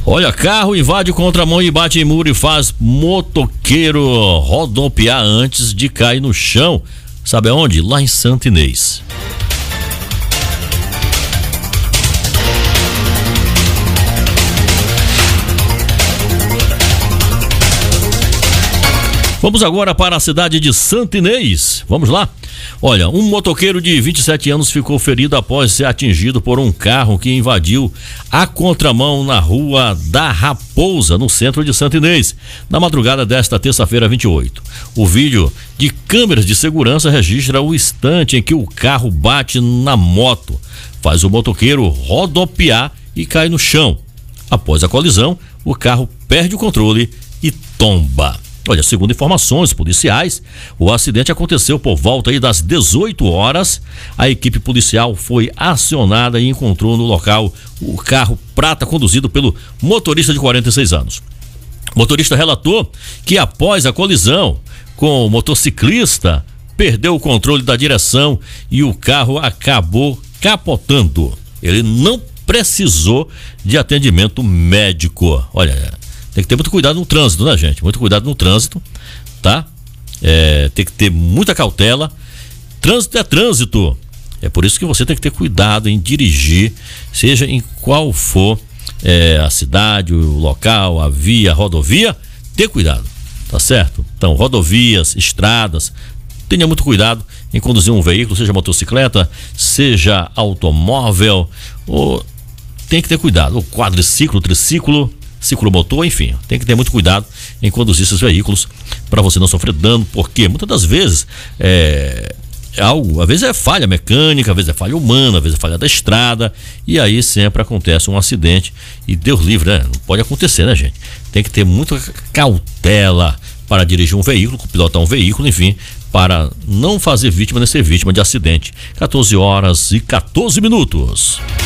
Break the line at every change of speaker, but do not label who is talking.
Olha, carro invade contramão e bate em muro e faz motoqueiro rodopiar antes de cair no chão. Sabe aonde? Lá em Santo Inês. Vamos agora para a cidade de Santo Inês. Vamos lá? Olha, um motoqueiro de 27 anos ficou ferido após ser atingido por um carro que invadiu a contramão na Rua da Raposa, no centro de Santo Inês, na madrugada desta terça-feira 28. O vídeo de câmeras de segurança registra o instante em que o carro bate na moto, faz o motoqueiro rodopiar e cai no chão. Após a colisão, o carro perde o controle e tomba. Olha, segundo informações policiais, o acidente aconteceu por volta aí das 18 horas. A equipe policial foi acionada e encontrou no local o carro prata conduzido pelo motorista de 46 anos. O motorista relatou que após a colisão com o motociclista, perdeu o controle da direção e o carro acabou capotando. Ele não precisou de atendimento médico. Olha, tem que ter muito cuidado no trânsito, né, gente? Muito cuidado no trânsito, tá? Tem que ter muita cautela. Trânsito é trânsito. É por isso que você tem que ter cuidado em dirigir, seja em qual for a cidade, o local, a via, a rodovia. Ter cuidado, tá certo? Então, rodovias, estradas, tenha muito cuidado em conduzir um veículo, seja motocicleta, seja automóvel, ou tem que ter cuidado. O quadriciclo, triciclo, ciclomotor, enfim, tem que ter muito cuidado em conduzir esses veículos para você não sofrer dano, porque muitas das vezes às vezes é falha mecânica, às vezes é falha humana, às vezes é falha da estrada, e aí sempre acontece um acidente e Deus livre, né? Não pode acontecer, né, gente? Tem que ter muita cautela para dirigir um veículo, pilotar um veículo, enfim, para não fazer vítima nem ser vítima de acidente. 14 horas e 14 minutos.